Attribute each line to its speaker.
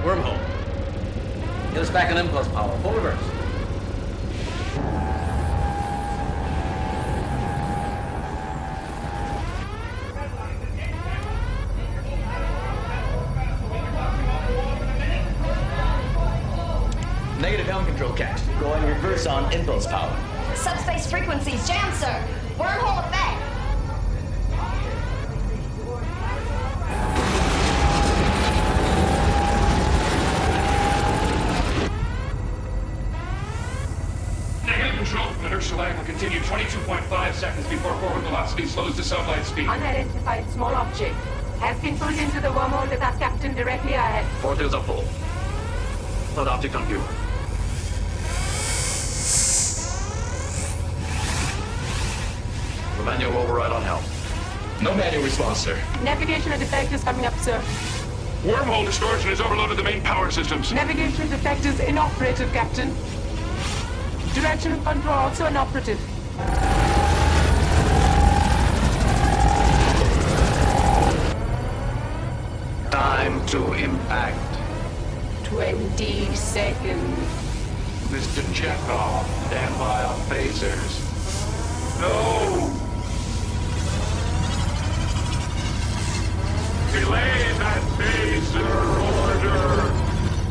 Speaker 1: Wormhole. Get us back on impulse power. Full reverse.
Speaker 2: Negative helm control, Cat. Going reverse on impulse power.
Speaker 3: Subspace frequencies jammed, sir. Wormhole effect.
Speaker 4: Negative control. Inertial lag will continue 22.5 seconds before forward velocity slows to sublight speed.
Speaker 5: Unidentified small object has been pulled into the wormhole with our captain directly ahead.
Speaker 6: Fortails are full. Third object on view. The manual override on helm.
Speaker 4: No manual response, sir.
Speaker 5: Navigation defect is coming up, sir.
Speaker 4: Wormhole distortion has overloaded the main power systems.
Speaker 5: Navigation defect is inoperative, Captain. Directional control also inoperative.
Speaker 6: Time to impact.
Speaker 5: 20 seconds.
Speaker 6: Mr. Chekhov, stand by on phasers.